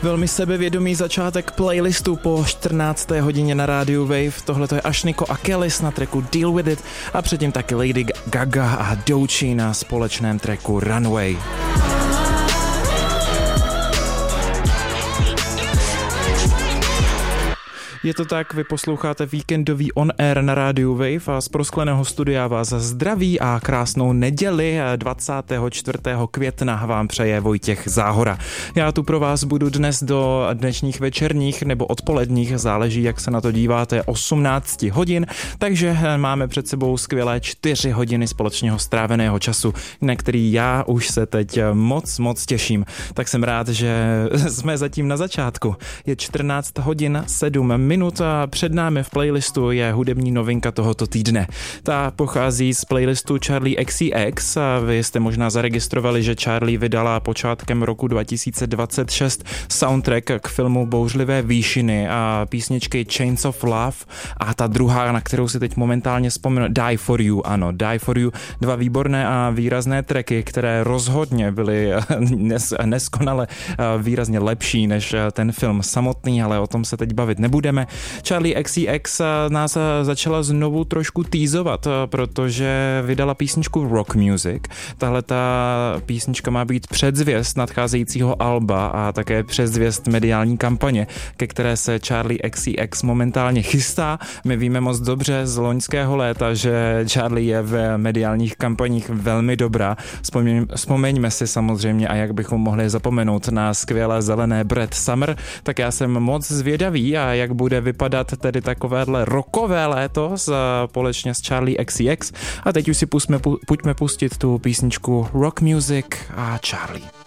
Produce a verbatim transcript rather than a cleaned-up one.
Velmi sebevědomý začátek playlistu po čtrnácté hodině na rádiu Wave. Tohle to je Ashniko a Kellys na tracku Deal With It a předtím taky Lady Gaga a Doechii na společném tracku Runway. Je to tak, vy posloucháte víkendový On Air na rádiu Wave a z proskleného studia vás zdraví a krásnou neděli dvacátého čtvrtého května vám přeje Vojtěch Záhora. Já tu pro vás budu dnes do dnešních večerních nebo odpoledních, záleží jak se na to díváte, osmnáct hodin, takže máme před sebou skvělé čtyři hodiny společného stráveného času, na který já už se teď moc, moc těším. Tak jsem rád, že jsme zatím na začátku. Je čtrnáct hodin sedm minut a před námi v playlistu je hudební novinka tohoto týdne. Ta pochází z playlistu Charli X C X a vy jste možná zaregistrovali, že Charli vydala počátkem roku dva tisíce dvacet šest soundtrack k filmu Bouřlivé výšiny a písničky Chains of Love a ta druhá, na kterou si teď momentálně vzpomenu, Die For You, ano, Die For You, dva výborné a výrazné tracky, které rozhodně byly nes, neskonale výrazně lepší než ten film samotný, ale o tom se teď bavit nebudeme. Charli X C X nás začala znovu trošku teasovat, protože vydala písničku Rock Music. Tahle ta písnička má být předzvěst nadcházejícího alba a také předzvěst mediální kampaně, ke které se Charli X C X momentálně chystá. My víme moc dobře z loňského léta, že Charli je v mediálních kampaních velmi dobrá. Vzpomeň, vzpomeňme si samozřejmě, a jak bychom mohli zapomenout na skvělé zelené Brad Summer, tak já jsem moc zvědavý, a jak bude vypadat tedy takovéhle rockové léto společně s Charli X C X. A teď už si pusme, pojďme pustit tu písničku Rock Music a Charli.